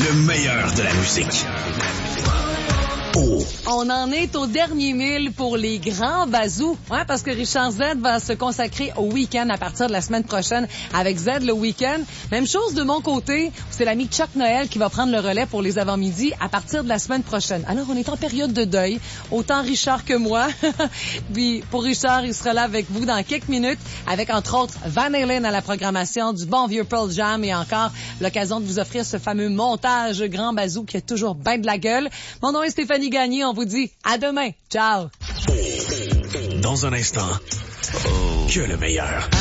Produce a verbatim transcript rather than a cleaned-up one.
Le meilleur de la musique. Oh. On en est au dernier mille pour les grands bazous. Ouais, parce que Richard Z va se consacrer au week-end à partir de la semaine prochaine avec Z le week-end. Même chose de mon côté, c'est l'ami Chuck Noël qui va prendre le relais pour les avant-midi à partir de la semaine prochaine. Alors, on est en période de deuil, autant Richard que moi. Puis, pour Richard, il sera là avec vous dans quelques minutes avec, entre autres, Van Halen à la programmation, du bon vieux Pearl Jam et encore l'occasion de vous offrir ce fameux montage grand bazou qui a toujours ben de la gueule. Mon nom est Stéphanie Gagné. On vous dit à demain. Ciao. Dans un instant, que le meilleur.